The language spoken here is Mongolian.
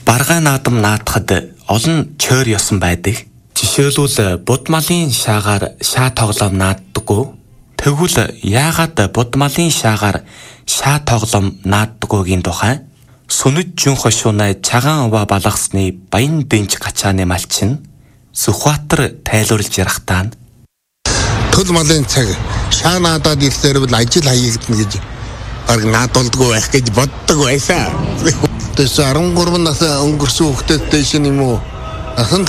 Баргай наадам наадахад олон чойр ёсон байдаг. Жишээлбэл буд малын шаагаар шаа тоглоом нааддаггүй. Тэгвэл яагаад буд малын шаагаар шаа тоглоом нааддаггүйгийн тухай сүнэд жүн хошуунай цагаан ува балгасны баян дэнж гачааны малчин Сүхбаатар тайлбарлаж ярахтаа төл малын цаг шаа наадаад ирэхээр бол ажил хаягдана гэж баг наадуулдаггүй байх гэж боддог байсан. Тэс 13 нас өнгөрсөн хүүхдэд дэш юм уу? Асан